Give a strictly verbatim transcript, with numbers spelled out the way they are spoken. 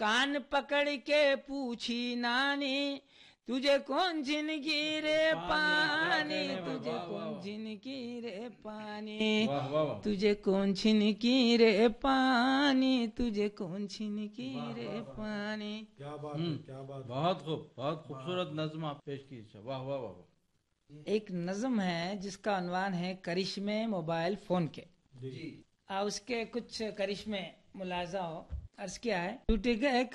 कान पकड़ के पूछी नानी, तुझे कौन जिनकी रे पानी, तुझे कौन जिनकी रे पानी, तुझे कौन छिनकी रे पानी, तुझे कौन छिनकी रे पानी। क्या बात है, क्या बात। बहुत खूब, बहुत खूबसूरत नज्म आप पेश की। वाह वाह वाह। एक नज्म है जिसका उन्वान है करिश्मे मोबाइल फोन के। जी। आ उसके कुछ करिश्मे मुलाजा हो। अर्ज किया है, टूट गए